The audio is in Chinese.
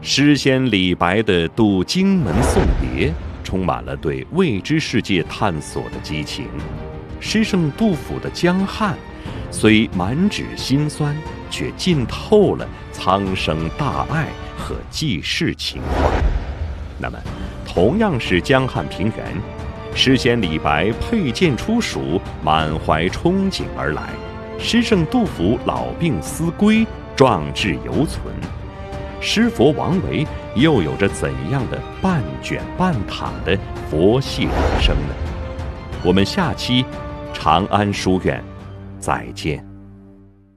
诗仙李白的渡荆门送别，充满了对未知世界探索的激情；诗圣杜甫的江汉，虽满纸辛酸，却浸透了苍生大爱和济世情怀。那么，同样是江汉平原，诗仙李白佩剑出蜀，满怀憧憬而来；诗圣杜甫老病思归，壮志犹存。诗佛王维又有着怎样的半卷半躺的佛系人生呢？我们下期长安书院再见。